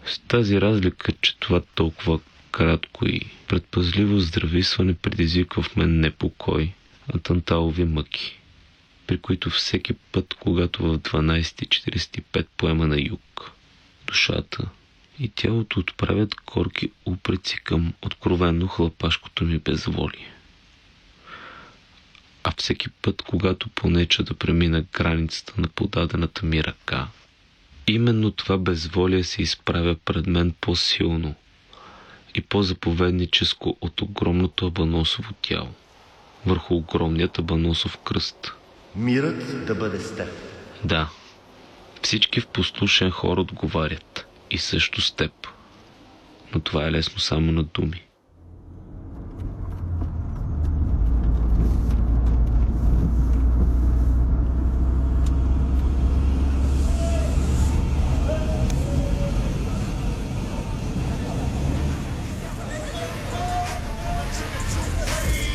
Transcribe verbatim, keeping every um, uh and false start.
С тази разлика, че това толкова кратко и предпазливо здрависване предизвиква в мен не покой, а танталови мъки, при които всеки път, когато в дванайсет и четирийсет и пет поема на юг, душата и тялото отправят горки упреци към откровенно хлапашкото ми безволие. А всеки път, когато понеча да премина границата на подадената ми ръка, именно това безволие се изправя пред мен по-силно и по-заповедническо от огромното абаносово тяло, върху огромният абаносов кръст. Мирът да бъде с теб. Да, всички в послушен хор отговарят и също с теб. Но това е лесно само на думи.